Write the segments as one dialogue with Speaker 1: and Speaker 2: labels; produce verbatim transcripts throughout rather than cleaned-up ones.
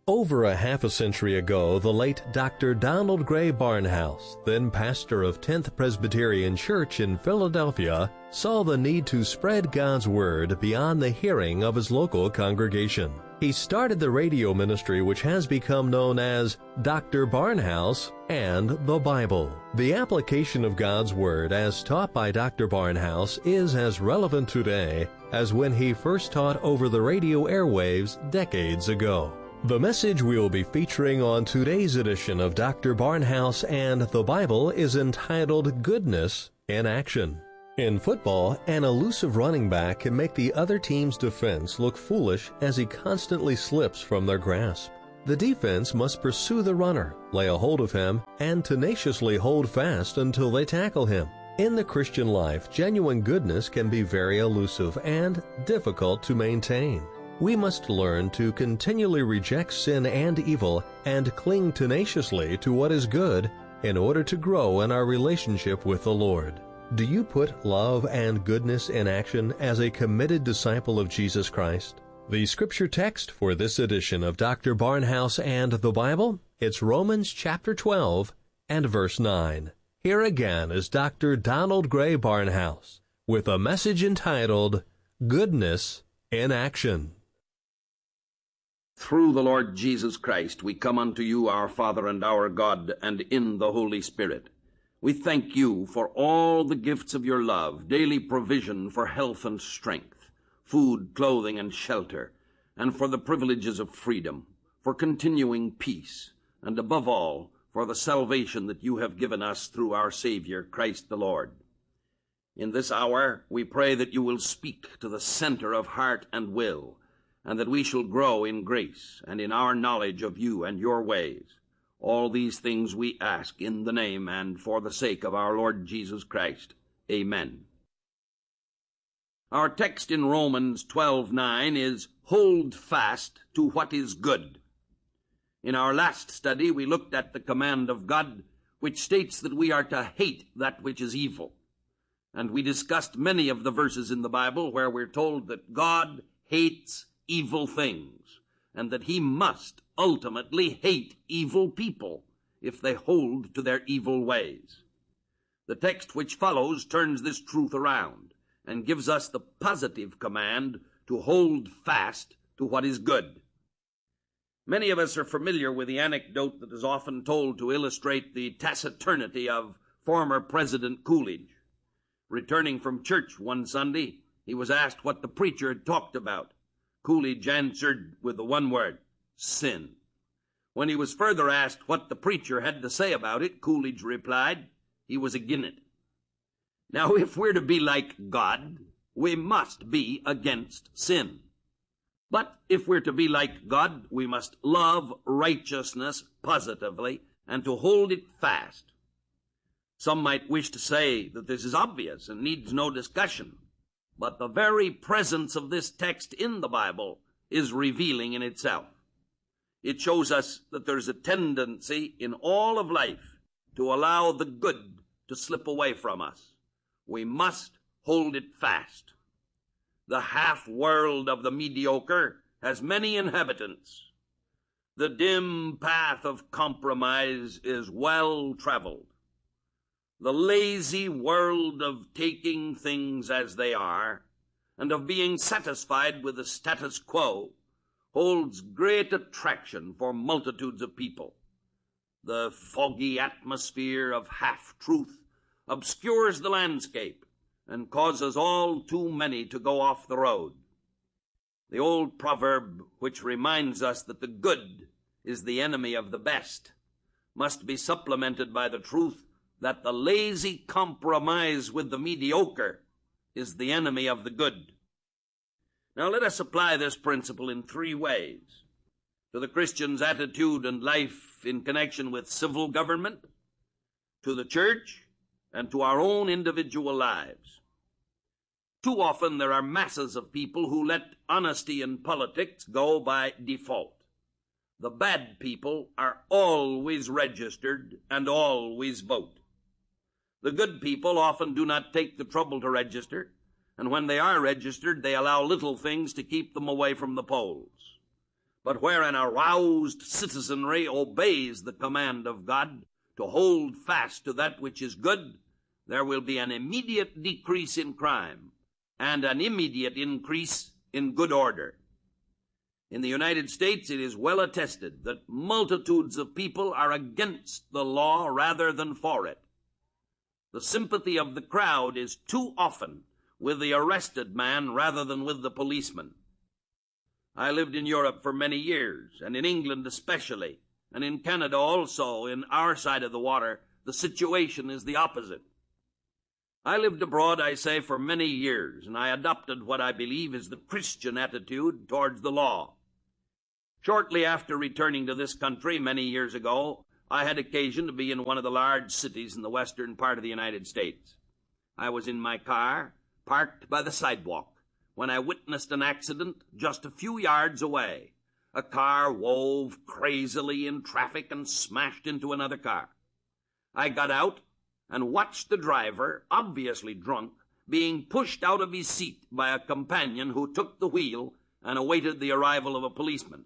Speaker 1: Over a half a century ago, the late Doctor Donald Gray Barnhouse, then pastor of tenth Presbyterian Church in Philadelphia, saw the need to spread God's Word beyond the hearing of his local congregation. He started the radio ministry which has become known as Doctor Barnhouse and the Bible. The application of God's Word as taught by Doctor Barnhouse is as relevant today as when he first taught over the radio airwaves decades ago. The message we will be featuring on today's edition of Doctor Barnhouse and the Bible is entitled Goodness in Action. In football, an elusive running back can make the other team's defense look foolish as he constantly slips from their grasp. The defense must pursue the runner, lay a hold of him, and tenaciously hold fast until they tackle him. In the Christian life, genuine goodness can be very elusive and difficult to maintain. We must learn to continually reject sin and evil and cling tenaciously to what is good in order to grow in our relationship with the Lord. Do you put love and goodness in action as a committed disciple of Jesus Christ? The scripture text for this edition of Doctor Barnhouse and the Bible, it's Romans chapter twelve and verse nine. Here again is Doctor Donald Gray Barnhouse with a message entitled Goodness in Action.
Speaker 2: Through the Lord Jesus Christ, we come unto you, our Father and our God, and in the Holy Spirit. We thank you for all the gifts of your love, daily provision for health and strength, food, clothing, and shelter, and for the privileges of freedom, for continuing peace, and above all, for the salvation that you have given us through our Savior, Christ the Lord. In this hour, we pray that you will speak to the center of heart and will, and that we shall grow in grace and in our knowledge of you and your ways. All these things we ask in the name and for the sake of our Lord Jesus Christ. Amen. Our text in Romans twelve nine is, Hold fast to what is good. In our last study, we looked at the command of God, which states that we are to hate that which is evil. And we discussed many of the verses in the Bible where we're told that God hates evil things, and that he must ultimately hate evil people if they hold to their evil ways. The text which follows turns this truth around and gives us the positive command to hold fast to what is good. Many of us are familiar with the anecdote that is often told to illustrate the taciturnity of former President Coolidge. Returning from church one Sunday, he was asked what the preacher had talked about. Coolidge answered with the one word, sin. When he was further asked what the preacher had to say about it, Coolidge replied, he was agin it. Now, if we're to be like God, we must be against sin. But if we're to be like God, we must love righteousness positively and to hold it fast. Some might wish to say that this is obvious and needs no discussion. But the very presence of this text in the Bible is revealing in itself. It shows us that there's a tendency in all of life to allow the good to slip away from us. We must hold it fast. The half-world of the mediocre has many inhabitants. The dim path of compromise is well traveled. The lazy world of taking things as they are and of being satisfied with the status quo holds great attraction for multitudes of people. The foggy atmosphere of half-truth obscures the landscape and causes all too many to go off the road. The old proverb, which reminds us that the good is the enemy of the best, must be supplemented by the truth that the lazy compromise with the mediocre is the enemy of the good. Now let us apply this principle in three ways: to the Christian's attitude and life in connection with civil government, to the church, and to our own individual lives. Too often there are masses of people who let honesty in politics go by default. The bad people are always registered and always vote. The good people often do not take the trouble to register, and when they are registered, they allow little things to keep them away from the polls. But where an aroused citizenry obeys the command of God to hold fast to that which is good, there will be an immediate decrease in crime and an immediate increase in good order. In the United States, it is well attested that multitudes of people are against the law rather than for it. The sympathy of the crowd is too often with the arrested man rather than with the policeman. I lived in Europe for many years, and in England especially, and in Canada also. In our side of the water, the situation is the opposite. I lived abroad, I say, for many years, and I adopted what I believe is the Christian attitude towards the law. Shortly after returning to this country many years ago, I had occasion to be in one of the large cities in the western part of the United States. I was in my car, parked by the sidewalk, when I witnessed an accident just a few yards away. A car wove crazily in traffic and smashed into another car. I got out and watched the driver, obviously drunk, being pushed out of his seat by a companion who took the wheel and awaited the arrival of a policeman.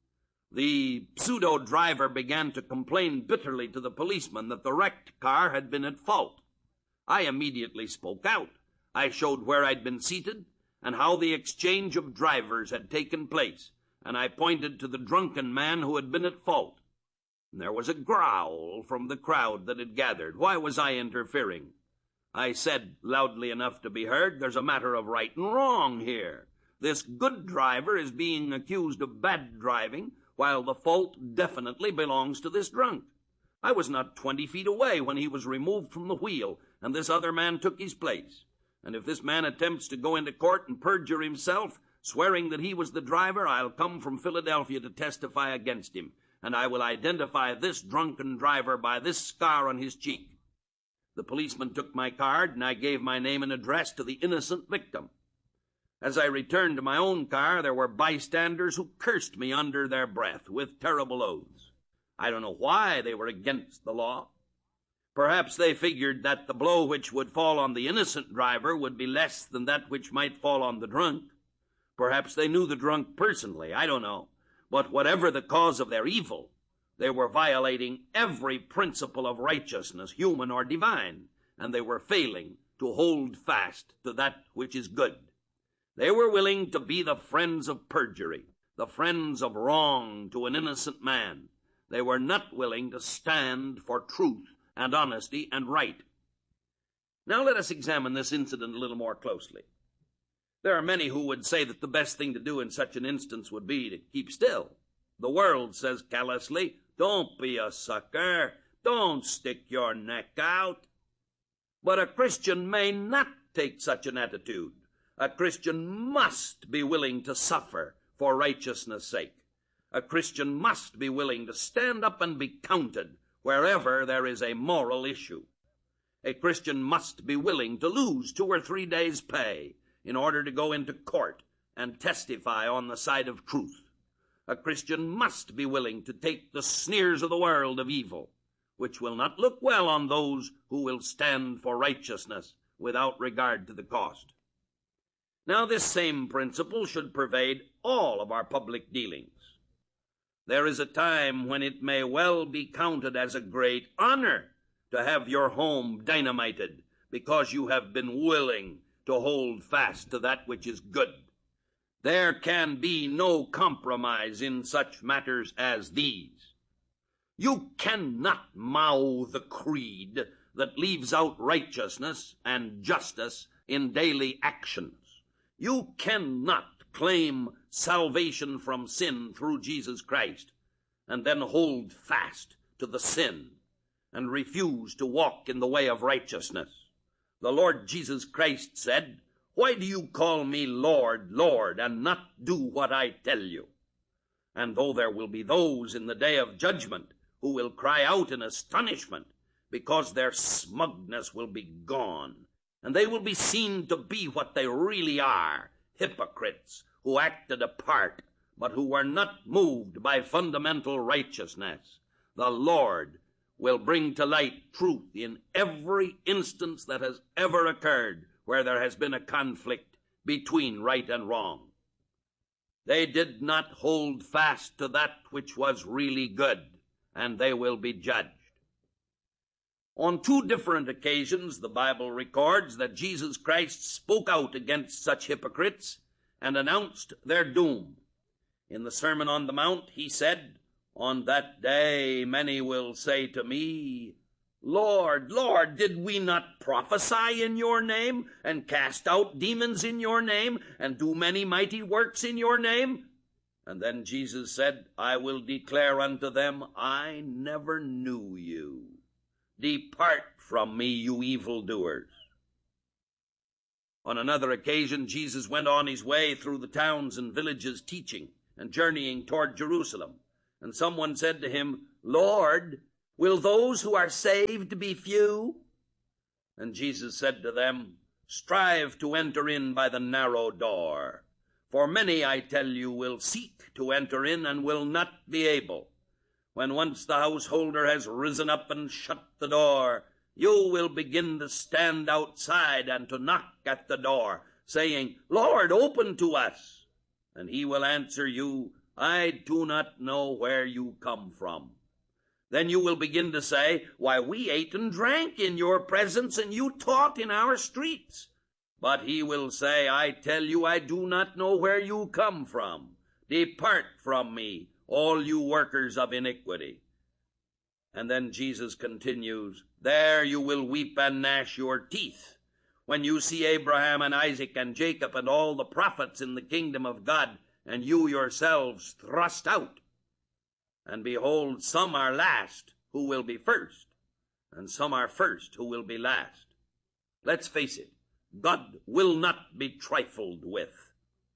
Speaker 2: The pseudo-driver began to complain bitterly to the policeman that the wrecked car had been at fault. I immediately spoke out. I showed where I'd been seated and how the exchange of drivers had taken place, and I pointed to the drunken man who had been at fault. And there was a growl from the crowd that had gathered. Why was I interfering? I said, loudly enough to be heard, "There's a matter of right and wrong here. This good driver is being accused of bad driving, while the fault definitely belongs to this drunk. I was not twenty feet away when he was removed from the wheel, and this other man took his place. And if this man attempts to go into court and perjure himself, swearing that he was the driver, I'll come from Philadelphia to testify against him, and I will identify this drunken driver by this scar on his cheek." The policeman took my card, and I gave my name and address to the innocent victim. As I returned to my own car, there were bystanders who cursed me under their breath with terrible oaths. I don't know why they were against the law. Perhaps they figured that the blow which would fall on the innocent driver would be less than that which might fall on the drunk. Perhaps they knew the drunk personally. I don't know. But whatever the cause of their evil, they were violating every principle of righteousness, human or divine, and they were failing to hold fast to that which is good. They were willing to be the friends of perjury, the friends of wrong to an innocent man. They were not willing to stand for truth and honesty and right. Now let us examine this incident a little more closely. There are many who would say that the best thing to do in such an instance would be to keep still. The world says callously, "Don't be a sucker. Don't stick your neck out." But a Christian may not take such an attitude. A Christian must be willing to suffer for righteousness' sake. A Christian must be willing to stand up and be counted wherever there is a moral issue. A Christian must be willing to lose two or three days' pay in order to go into court and testify on the side of truth. A Christian must be willing to take the sneers of the world of evil, which will not look well on those who will stand for righteousness without regard to the cost. Now, this same principle should pervade all of our public dealings. There is a time when it may well be counted as a great honor to have your home dynamited because you have been willing to hold fast to that which is good. There can be no compromise in such matters as these. You cannot mouth a creed that leaves out righteousness and justice in daily actions. You cannot claim salvation from sin through Jesus Christ and then hold fast to the sin and refuse to walk in the way of righteousness. The Lord Jesus Christ said, "Why do you call me Lord, Lord, and not do what I tell you?" And though there will be those in the day of judgment who will cry out in astonishment because their smugness will be gone, and they will be seen to be what they really are, hypocrites who acted a part, but who were not moved by fundamental righteousness, the Lord will bring to light truth in every instance that has ever occurred where there has been a conflict between right and wrong. They did not hold fast to that which was really good, and they will be judged. On two different occasions, the Bible records that Jesus Christ spoke out against such hypocrites and announced their doom. In the Sermon on the Mount, he said, "On that day many will say to me, Lord, Lord, did we not prophesy in your name, and cast out demons in your name, and do many mighty works in your name?" And then Jesus said, "I will declare unto them, I never knew you. Depart from me, you evildoers." On another occasion, Jesus went on his way through the towns and villages teaching and journeying toward Jerusalem. And someone said to him, "Lord, will those who are saved be few?" And Jesus said to them, "Strive to enter in by the narrow door. For many, I tell you, will seek to enter in and will not be able. When once the householder has risen up and shut the door, you will begin to stand outside and to knock at the door, saying, Lord, open to us. And he will answer you, I do not know where you come from. Then you will begin to say, Why, we ate and drank in your presence, and you taught in our streets. But he will say, I tell you, I do not know where you come from. Depart from me, all you workers of iniquity. And then Jesus continues, There you will weep and gnash your teeth, when you see Abraham and Isaac and Jacob and all the prophets in the kingdom of God, and you yourselves thrust out. And behold, some are last who will be first, and some are first who will be last. Let's face it, God will not be trifled with.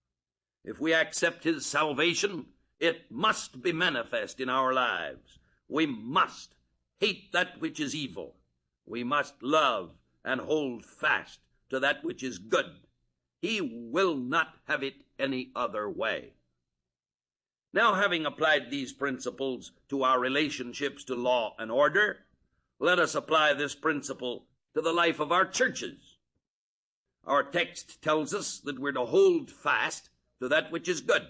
Speaker 2: If we accept his salvation, it must be manifest in our lives. We must hate that which is evil. We must love and hold fast to that which is good. He will not have it any other way. Now, having applied these principles to our relationships to law and order, let us apply this principle to the life of our churches. Our text tells us that we're to hold fast to that which is good.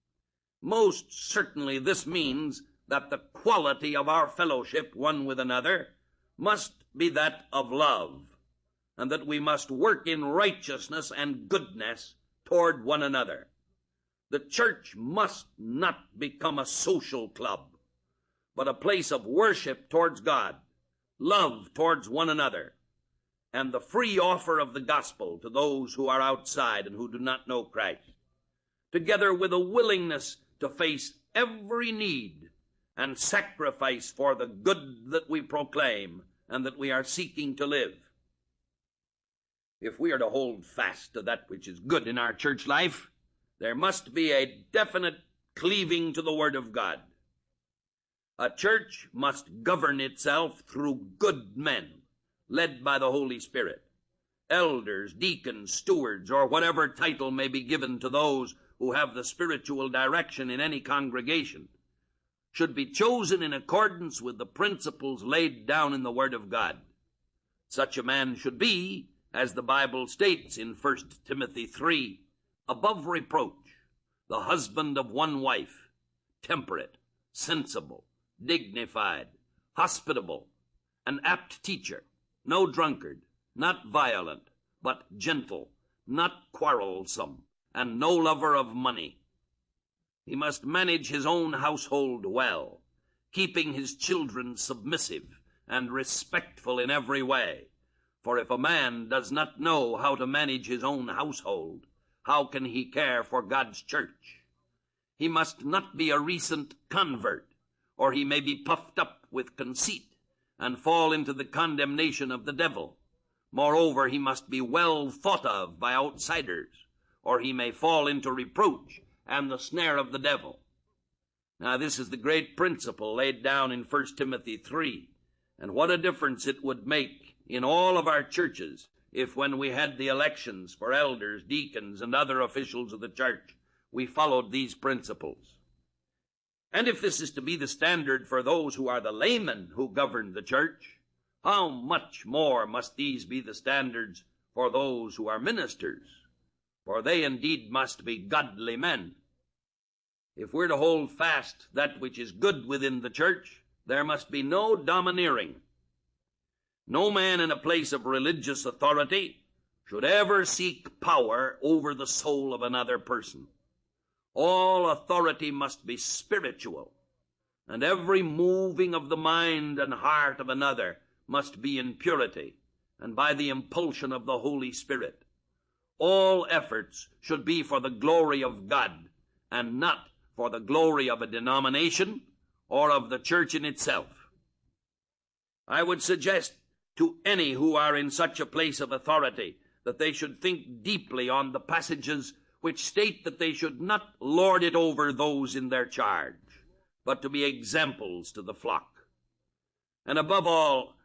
Speaker 2: Most certainly this means that the quality of our fellowship one with another must be that of love, and that we must work in righteousness and goodness toward one another. The church must not become a social club, but a place of worship towards God, love towards one another, and the free offer of the gospel to those who are outside and who do not know Christ, together with a willingness to face every need and sacrifice for the good that we proclaim and that we are seeking to live. If we are to hold fast to that which is good in our church life, there must be a definite cleaving to the Word of God. A church must govern itself through good men, led by the Holy Spirit. Elders, deacons, stewards, or whatever title may be given to those who have the spiritual direction in any congregation, should be chosen in accordance with the principles laid down in the Word of God. Such a man should be, as the Bible states in First Timothy three, above reproach, the husband of one wife, temperate, sensible, dignified, hospitable, an apt teacher, no drunkard, not violent, but gentle, not quarrelsome, and no lover of money. He must manage his own household well, keeping his children submissive and respectful in every way. For if a man does not know how to manage his own household, how can he care for God's church? He must not be a recent convert, or he may be puffed up with conceit and fall into the condemnation of the devil. Moreover, he must be well thought of by outsiders, or he may fall into reproach and the snare of the devil. Now, this is the great principle laid down in First Timothy three, and what a difference it would make in all of our churches if, when we had the elections for elders, deacons, and other officials of the church, we followed these principles. And if this is to be the standard for those who are the laymen who govern the church, how much more must these be the standards for those who are ministers? For they indeed must be godly men. If we're to hold fast that which is good within the church, there must be no domineering. No man in a place of religious authority should ever seek power over the soul of another person. All authority must be spiritual, and every moving of the mind and heart of another must be in purity and by the impulsion of the Holy Spirit. All efforts should be for the glory of God and not for the glory of a denomination or of the church in itself. I would suggest to any who are in such a place of authority that they should think deeply on the passages which state that they should not lord it over those in their charge, but to be examples to the flock. And above all,